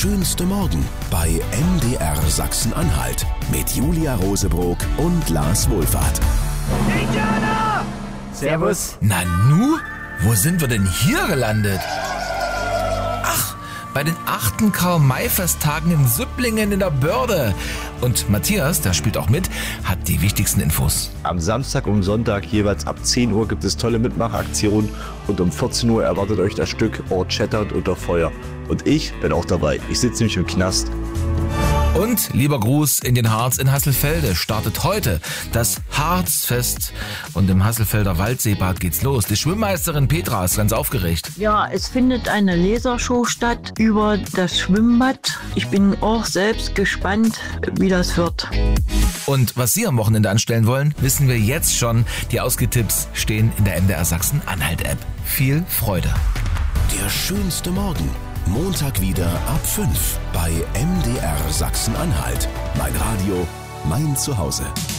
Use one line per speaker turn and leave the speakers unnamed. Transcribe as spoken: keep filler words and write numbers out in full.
schönste Morgen bei M D R Sachsen-Anhalt mit Julia Rosebrock und Lars Wohlfahrt.
Indianer!
Servus.
Nanu? Wo sind wir denn hier gelandet? Ach, bei den achten Karl-May-Festtagen in Süpplingen in der Börde. Und Matthias, der spielt auch mit, hat die wichtigsten Infos.
Am Samstag und Sonntag jeweils ab zehn Uhr gibt es tolle Mitmachaktionen und um vierzehn Uhr erwartet euch das Stück Ohr schettert unter Feuer. Und ich bin auch dabei. Ich sitze nämlich im Knast.
Und lieber Gruß in den Harz in Hasselfelde startet heute das Harzfest. Und im Hasselfelder Waldseebad geht's los. Die Schwimmmeisterin Petra ist ganz aufgeregt.
Ja, es findet eine Lasershow statt über das Schwimmbad. Ich bin auch selbst gespannt, wie das wird.
Und was Sie am Wochenende anstellen wollen, wissen wir jetzt schon. Die Ausgetipps stehen in der M D R Sachsen-Anhalt-App. Viel Freude.
Der schönste Morgen. Montag wieder ab fünf bei M D R Sachsen-Anhalt. Mein Radio, mein Zuhause.